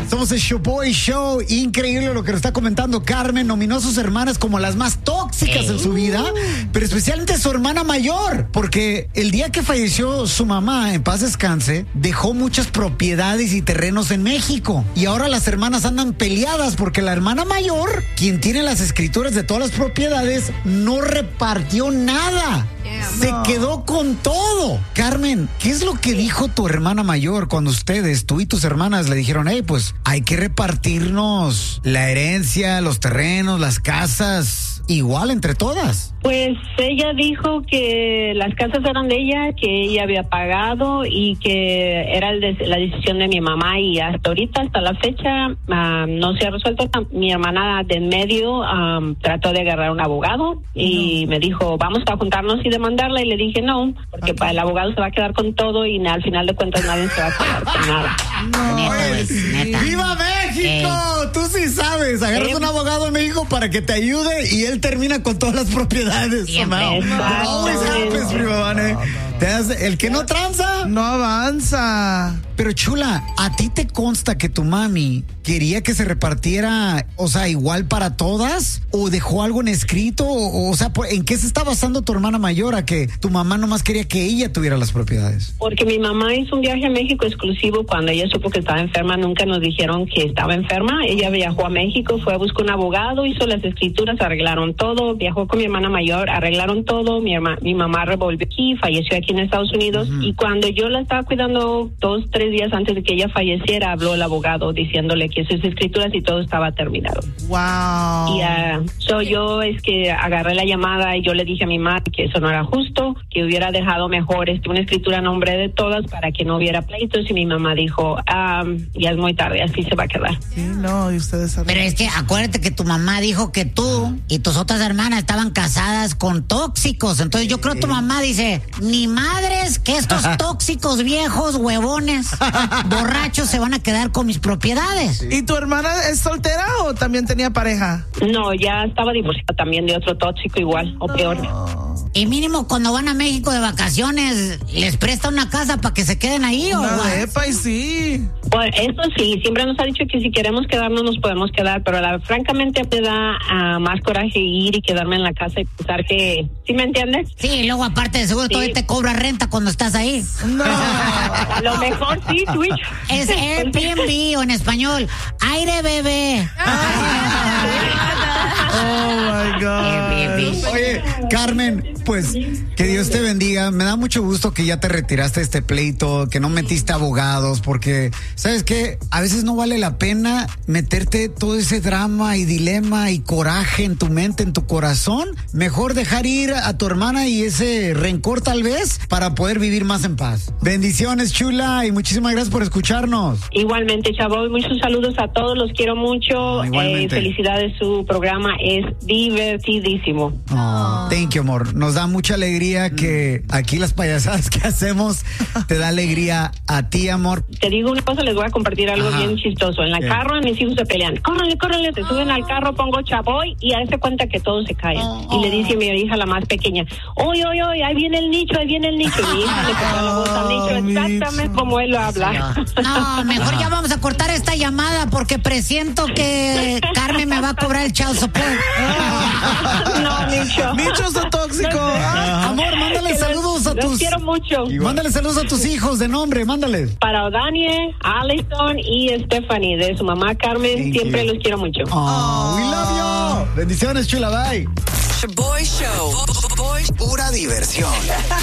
Somos el Showboy Show. Increíble lo que nos está comentando Carmen. Nominó a sus hermanas como las más tóxicas en su vida, pero especialmente su hermana mayor, porque el día que falleció su mamá, en paz descanse, dejó muchas propiedades y terrenos en México. Y ahora las hermanas andan peleadas porque la hermana mayor, quien tiene las escrituras de todas las propiedades, no repartió nada. Se quedó con todo. Carmen, ¿qué es lo que dijo tu hermana mayor cuando ustedes, tú y tus hermanas, le dijeron, hey, pues hay que repartirnos la herencia, los terrenos, las casas, igual entre todas? Pues ella dijo que las casas eran de ella, que ella había pagado y que era la decisión de mi mamá, y hasta ahorita, hasta la fecha, no se ha resuelto. Mi hermana de en medio trató de agarrar un abogado y me dijo, vamos a juntarnos y demandarla, y le dije no, porque para el abogado se va a quedar con todo y al final de cuentas nadie se va a quedar con nada. No, ¡Viva México! Tú sí sabes, agarras un abogado en México para que te ayude y él termina con todas las propiedades. El que no tranza no avanza. Pero chula, ¿a ti te consta que tu mami quería que se repartiera, o sea, igual para todas? ¿O dejó algo en escrito? O sea, ¿en qué se está basando tu hermana mayor a que tu mamá nomás quería que ella tuviera las propiedades? Porque mi mamá hizo un viaje a México exclusivo cuando ella supo que estaba enferma. Nunca nos dijeron que estaba enferma. Ella viajó a México, fue a buscar un abogado, hizo las escrituras, arreglaron todo, viajó con mi hermana mayor, arreglaron todo. Mi mamá revolvió aquí, falleció aquí en Estados Unidos. Y cuando yo la estaba cuidando 2-3 días antes de que ella falleciera, habló el abogado diciéndole que sus escrituras y todo estaba terminado. Wow. Y yo es que agarré la llamada y yo le dije a mi mamá que eso no era justo, que hubiera dejado mejor una escritura a nombre de todas para que no hubiera pleitos, y mi mamá dijo, ya es muy tarde, así se va a quedar. Sí, no, y ustedes saben. Pero es que acuérdate que tu mamá dijo que tú y tus otras hermanas estaban casadas con tóxicos, entonces yo creo que tu mamá dice, ni madres que estos tóxicos viejos huevones borrachos se van a quedar con mis propiedades. ¿Y tu hermana es soltera o también tenía pareja? No, ya estaba divorciada también de otro tóxico igual, o peor. Y mínimo cuando van a México de vacaciones, ¿les presta una casa para que se queden ahí o una depa y sí? Pues eso sí, siempre nos ha dicho que si queremos quedarnos nos podemos quedar, pero francamente me da más coraje ir y quedarme en la casa y pensar que, ¿sí me entiendes? Sí, y luego aparte de seguro todavía te cobra renta cuando estás ahí. No. A lo mejor sí, Twitch. Es Airbnb o en español, aire bebé. Oh my God. Oye, Carmen, pues que Dios te bendiga. Me da mucho gusto que ya te retiraste de este pleito, que no metiste abogados, porque ¿sabes qué? A veces no vale la pena meterte todo ese drama y dilema y coraje en tu mente, en tu corazón. Mejor dejar ir a tu hermana y ese rencor tal vez para poder vivir más en paz. Bendiciones, chula, y muchísimas gracias por escucharnos. Igualmente, chavo, muchos saludos a todos, los quiero mucho. Felicidades, su programa es divertidísimo. Thank you, amor. Nos da mucha alegría que aquí las payasadas que hacemos te da alegría a ti, amor. Te digo una cosa, les voy a compartir algo bien chistoso. En la carro mis hijos se pelean. Córrele, se suben al carro, pongo Chaboy y hace cuenta que todos se caen. Y le dice a mi hija, la más pequeña, oye, ahí viene el nicho. Y mi hija le pone la voz al nicho exactamente como él lo habla. No, mejor ya vamos a cortar esta llamada porque presiento que Carmen me va a cobrar el child support. No, Nicho. Nichos son tóxicos. Amor, mándale saludos a tus... Los quiero mucho. Mándale saludos a tus hijos de nombre, mándales. Para Odanie, Allison y Stephanie, de su mamá Carmen, siempre los quiero mucho. We love you. Bendiciones, chula, bye. Showboy Show. Pura diversión.